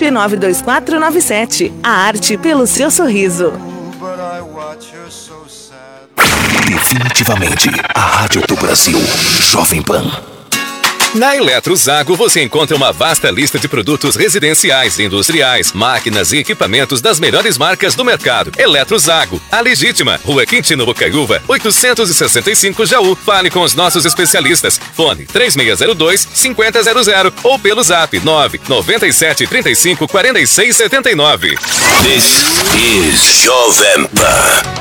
WhatsApp 92497. A arte pelo seu sorriso. Definitivamente a rádio do Brasil, Jovem Pan. Na Eletrozago você encontra uma vasta lista de produtos residenciais, industriais, máquinas e equipamentos das melhores marcas do mercado. Eletrozago, a legítima, Rua Quintino Bocaiúva, 865 Jaú. Fale com os nossos especialistas. Fone 3602-5000 ou pelo zap 99735-4679. This is Jovem Pan.